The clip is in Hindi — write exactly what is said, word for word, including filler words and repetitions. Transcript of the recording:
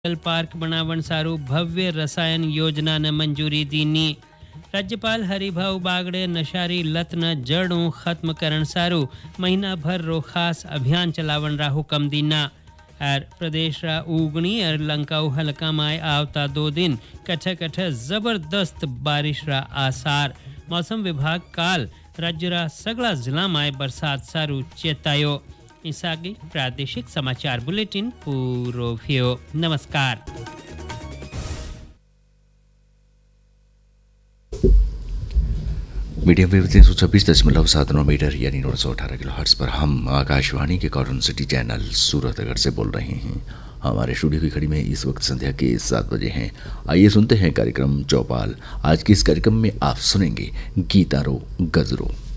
जल पार्क बनावण सारू भव्य रसायन योजना ने मंजूरी दीनी। राज्यपाल हरिभाऊ बागड़े नशारी लत न जड़ों खत्म करण सारू महीना भर रो खास अभियान चलावण रा हुकम दीना। और प्रदेश रा उगनी और लंकाऊ हल्का माय आवता दो दिन कठ कठ जबरदस्त बारिश रा आसार। मौसम विभाग काल राज्य रा सगला जिला माय बरसात सारू चेतायो। इसागी प्रादेशिक समाचार बुलेटिन पूरो थियो। नमस्कार। मीडियम वेव तीन सौ छब्बीस दशमलव सात नौ मीटर यानी नौ सौ अठारह किलो हर्ट्ज पर हम आकाशवाणी के कॉटन सिटी चैनल सूरतगढ़ से बोल रहे हैं। हमारे स्टूडियो की घड़ी में इस वक्त संध्या के सात बजे हैं। आइए सुनते हैं कार्यक्रम चौपाल। आज के इस कार्यक्रम में आप सुनेंगे गीतारो गजरो।